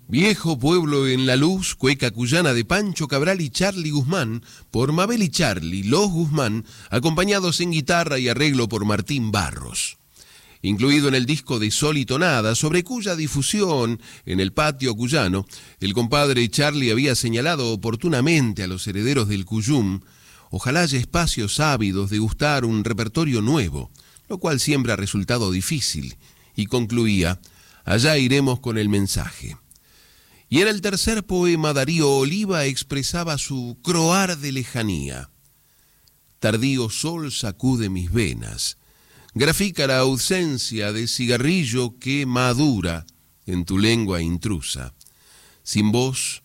Viejo pueblo en la luz, cueca cuyana de Pancho Cabral y Charly Guzmán, por Mabel y Charly, los Guzmán, acompañados en guitarra y arreglo por Martín Barros. Incluido en el disco de Sol y Tonada, sobre cuya difusión en el patio cuyano, el compadre Charly había señalado oportunamente a los herederos del Cuyum, ojalá haya espacios ávidos de gustar un repertorio nuevo, lo cual siempre ha resultado difícil, y concluía, allá iremos con el mensaje. Y en el tercer poema Darío Oliva expresaba su croar de lejanía. Tardío sol sacude mis venas, grafica la ausencia de cigarrillo que madura en tu lengua intrusa. Sin voz